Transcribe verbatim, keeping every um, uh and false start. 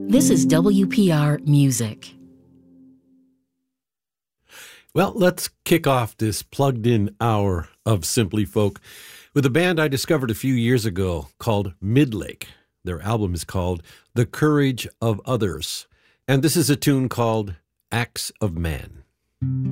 This is W P R Music. Well, let's kick off this plugged-in hour of Simply Folk with a band I discovered a few years ago called Midlake. Their album is called The Courage of Others, and this is a tune called Acts of Man.